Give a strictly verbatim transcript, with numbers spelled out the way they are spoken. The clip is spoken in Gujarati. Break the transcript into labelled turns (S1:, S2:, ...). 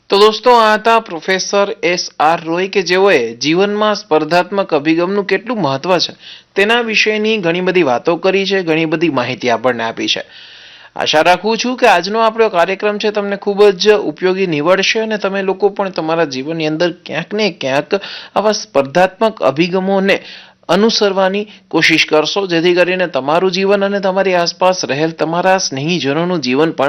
S1: તો દોસ્તો આ હતા પ્રોફેસર એસ આર રોય કે જેઓએ જીવનમાં સ્પર્ધાત્મક અભિગમનું કેટલું મહત્વ છે તેના વિશેની ઘણી બધી વાતો કરી છે, ઘણી બધી માહિતી આપણને આપી છે. આશા રાખું છું કે આજનો આપણો કાર્યક્રમ છે તમને ખૂબ જ ઉપયોગી નીવડશે અને તમે લોકો પણ તમારા જીવનની અંદર ક્યાંક ને ક્યાંક આવા સ્પર્ધાત્મક અભિગમોને અનુસરવાની કોશિશ કરશો, જેથી કરીને તમારું જીવન અને તમારી આસપાસ રહેલ તમારા સ્નેહીજનોનું જીવન પણ